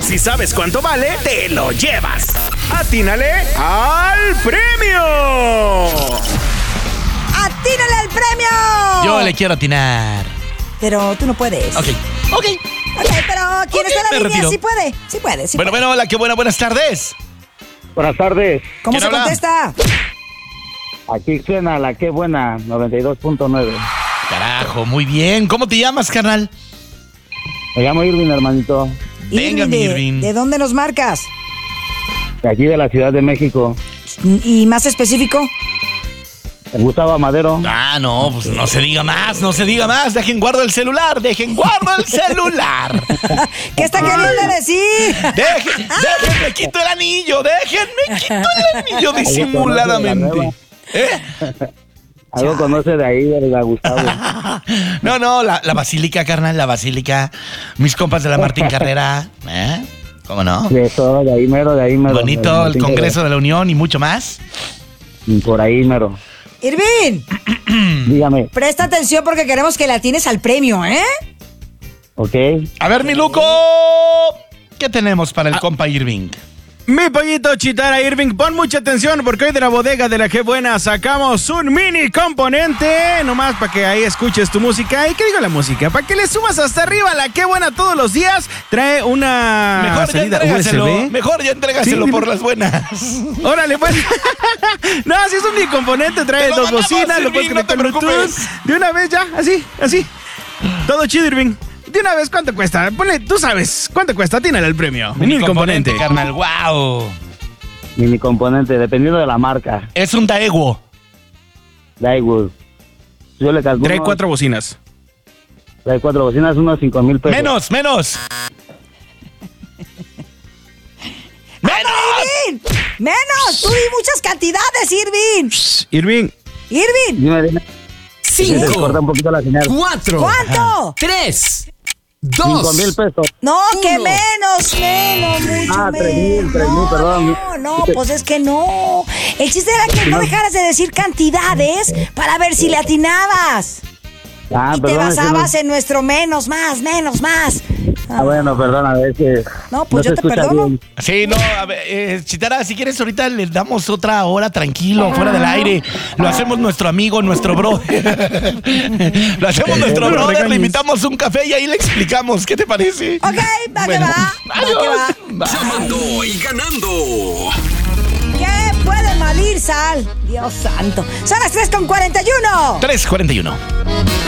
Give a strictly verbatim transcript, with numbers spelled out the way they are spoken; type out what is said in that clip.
Si sabes cuánto vale, te lo llevas. ¡Atínale al premio! ¡Atínale al premio! Yo le quiero atinar. Pero tú no puedes. Ok, ok. Ok, pero ¿quién Ok, está en la me línea? retiro. Sí puede, sí puede, sí Bueno, puede. bueno, hola, qué buena, buenas tardes. Buenas tardes. ¿Cómo ¿quién se habla? contesta? Aquí suena la que buena, noventa y dos punto nueve. Carajo, muy bien. ¿Cómo te llamas, carnal? Me llamo Irving, hermanito. Venga, Irving, mi de, Irving. ¿de dónde nos marcas? De aquí de la Ciudad de México. ¿Y más específico? Gustavo Madero. Ah, no, pues no se diga más, no se diga más. Dejen guardo el celular, dejen guardo el celular. ¿Qué está queriendo decir? Dejen, déjenme quito el anillo, déjenme quito el anillo disimuladamente. ¿Eh? Algo conoce de ahí, ¿verdad, Gustavo? No, no, la, la basílica, carnal, la basílica. Mis compas de la Martín Carrera. ¿Eh? ¿Cómo no? De todo, de ahí mero, de ahí mero. Bonito, el Congreso de la Unión y mucho más. Por ahí mero. Irving, Dígame, presta atención porque queremos que la tienes al premio, ¿eh? ¿ok? A ver, mi Luco, ¿qué tenemos para el compa Irving? Mi pollito Chitara Irving, pon mucha atención porque hoy de la bodega de la que buena sacamos un mini componente, nomás para que ahí escuches tu música. ¿Y qué digo la música? Para que le sumas hasta arriba la que buena todos los días. Trae una Mejor ya salida U S entrégaselo, B. mejor ya entrégaselo Sí, por dime. las buenas. Órale, pues. No, si es un mini componente, trae Te lo dos mandamos, bocinas, lo puedes Irving, no te conectar Bluetooth. preocupes. De una vez ya, así, así. Todo chido, Irving. De una vez, ¿cuánto cuesta? Ponle, tú sabes, ¿cuánto cuesta? Tínale el premio. Mini componente. carnal, wow. Mini componente, dependiendo de la marca. Es un Daewoo. Daewoo. Yo le calculo. Trae unos- cuatro bocinas. Trae cuatro bocinas, unos cinco mil pesos. Menos, menos. ¡Menos! ¡Irving! ¡Menos! ¡Tú di muchas cantidades, Irving! Irving, ¡Irving! Dime, dime. Se Cinco, corta un poquito la señal. cuatro, ¿Cuánto? tres, Cinco mil dos, pesos. No, que Uno. menos, menos, mucho Ah, tres mil, menos. tres mil, No, perdón. No, no, pues es que no. El chiste era que no dejaras de decir cantidades para ver si le atinabas. Ah, Y te perdón, es que basabas no- en nuestro menos, más, menos, más. Ah, bueno, perdona, es que. No, pues se yo te escucha perdono. bien. Sí, no, a ver, eh, Chitara, si quieres ahorita le damos otra hora tranquilo, fuera del aire. Lo hacemos nuestro amigo, nuestro brother. Lo hacemos nuestro no lo brother, le regañes. invitamos un café y ahí le explicamos. ¿Qué te parece? Ok, va Bueno, que va. Va que va. adiós. llamando y ganando. ¿Qué puede malir, Sal? Dios santo. Son las tres con cuarenta y uno. tres cuarenta y uno.